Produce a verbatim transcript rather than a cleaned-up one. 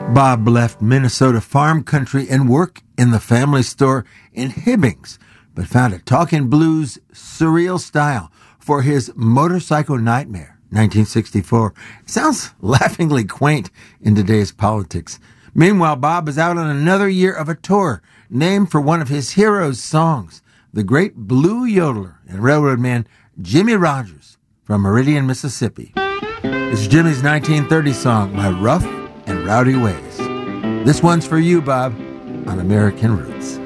Bob left Minnesota farm country and work in the family store in Hibbings, but found a talking blues surreal style for his Motorcycle Nightmare, nineteen sixty-four. Sounds laughingly quaint in today's politics. Meanwhile, Bob is out on another year of a tour named for one of his heroes' songs, the great blue yodeler and railroad man Jimmie Rodgers from Meridian, Mississippi. It's Jimmy's nineteen thirty song, My Rough and Rowdy Ways. This one's for you, Bob, on American Roots.